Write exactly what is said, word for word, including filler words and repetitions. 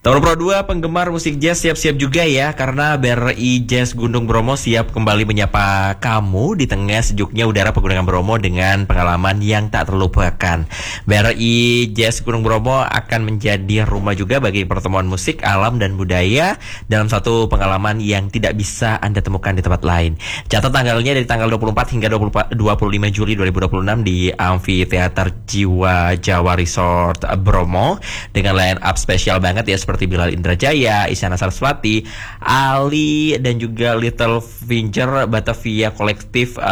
Tahun Pro dua penggemar musik jazz siap-siap juga ya, karena B R I Jazz Gunung Bromo siap kembali menyapa kamu di tengah sejuknya udara Pegunungan Bromo dengan pengalaman yang tak terlupakan. B R I Jazz Gunung Bromo akan menjadi rumah juga bagi pertemuan musik, alam, dan budaya dalam satu pengalaman yang tidak bisa Anda temukan di tempat lain. Catat tanggalnya dari tanggal dua puluh empat hingga dua puluh lima Juli dua ribu dua puluh enam di Amfiteater Jiwa Jawa Resort Bromo dengan line up spesial banget ya, seperti seperti Bilal Indrajaya, Isyana Saraswati, Ali, dan juga Little Finger, Batavia Kolektif,